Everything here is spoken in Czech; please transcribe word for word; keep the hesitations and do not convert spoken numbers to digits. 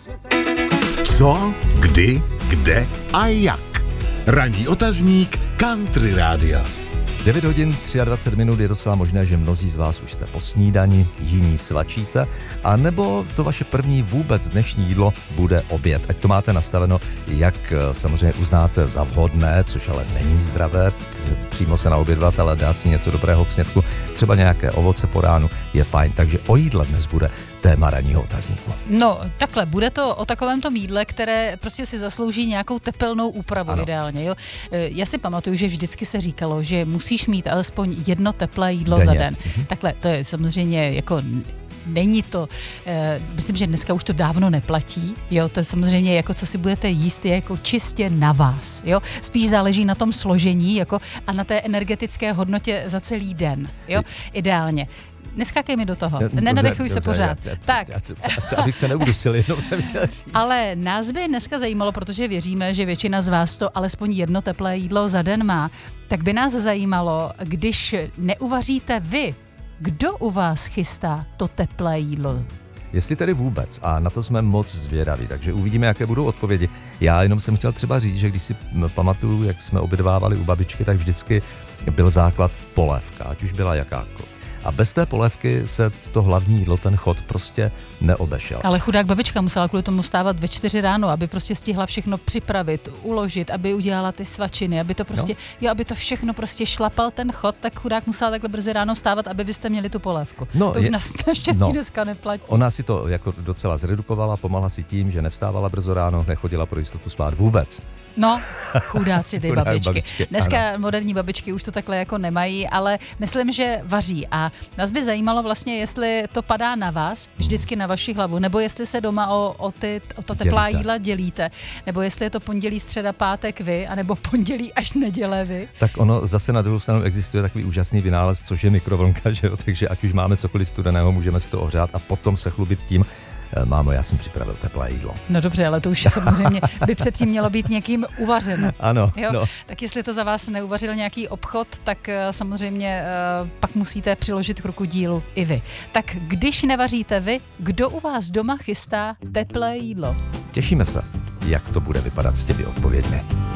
Co, kdy, kde a jak. Ranní otazník Country Rádia. devět hodin dvacet tři minut, je docela možné, že mnozí z vás už jste po snídani, jiní svačíte, a nebo to vaše první vůbec dnešní jídlo bude oběd. Ať to máte nastaveno, jak samozřejmě uznáte za vhodné, což ale není zdravé, přímo se naobědvat, ale dát si něco dobrého k snědku, třeba nějaké ovoce po ránu, je fajn. Takže o jídle dnes bude téma ranního otazníku. No, takhle, bude to o takovém tom jídle, které prostě si zaslouží nějakou tepelnou úpravu, ano. Ideálně. Jo? Já si pamatuju, že vždycky se říkalo, že musíš mít alespoň jedno teplé jídlo denně. za den. Mhm. Takhle, to je samozřejmě jako... Není to, eh, myslím, že dneska už to dávno neplatí, jo, to je samozřejmě jako co si budete jíst, je jako čistě na vás, jo, spíš záleží na tom složení, jako a na té energetické hodnotě za celý den, jo, ideálně. Neskákej mi do toho, nenadechuj se pořád. Tak. Abych se neudusil, jenom jsem chtěl říct. Ale nás by dneska zajímalo, protože věříme, že většina z vás to alespoň jedno teplé jídlo za den má, tak by nás zajímalo, když neuvaříte vy, kdo u vás chystá to teplé jídlo? Jestli tedy vůbec, a na to jsme moc zvědaví, takže uvidíme, jaké budou odpovědi. Já jenom jsem chtěl třeba říct, že když si pamatuju, jak jsme obědvávali u babičky, tak vždycky byl základ polévka, ať už byla jakákoliv. A bez té polévky se to hlavní jídlo, ten chod prostě neobešel. Ale chudák babička musela kvůli tomu stávat ve čtyři ráno, aby prostě stihla všechno připravit, uložit, aby udělala ty svačiny, aby to prostě, no. jo, aby to všechno prostě šlapal ten chod, tak chudák musela takhle brzy ráno stávat, aby vy jste měli tu polévku. No, to už je, naštěstí no, dneska neplatí. Ona si to jako docela zredukovala, pomohla si tím, že nevstávala brzo ráno, nechodila pro jistotu spát vůbec. No, chudáci ty babičky. babičky. Dneska ano. Moderní babičky už to takhle jako nemají, ale myslím, že vaří. A nás by zajímalo vlastně, jestli to padá na vás, vždycky na vaši hlavu, nebo jestli se doma o, o, ty, o ta teplá dělíte. jídla dělíte, nebo jestli je to pondělí, středa, pátek vy, anebo pondělí až neděle vy. Tak ono zase na druhou stranu existuje takový úžasný vynález, což je mikrovlnka, že jo? Takže ať už máme cokoliv studeného, můžeme si to ohřát a potom se chlubit tím, mámo, já jsem připravil teplé jídlo. No dobře, ale to už samozřejmě by předtím mělo být někým uvařeno. Ano, jo? no. Tak jestli to za vás neuvařil nějaký obchod, tak samozřejmě uh, pak musíte přiložit k ruku dílu i vy. Tak když nevaříte vy, kdo u vás doma chystá teplé jídlo? Těšíme se, jak to bude vypadat s těmi odpověďmi.